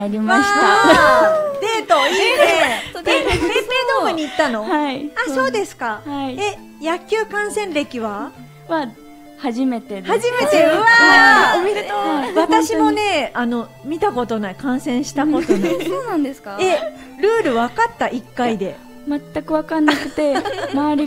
りました。 デートいいね。ペイペイドームに行ったの？ はい。 あ、そうですか。 はい。 野球観戦歴は初めてです。 初めて。うわー、おめでとう。私もね、見たことない、観戦したことない。 そうなんですか？ ルール分かった？1回で。 全く分かんなくて、周り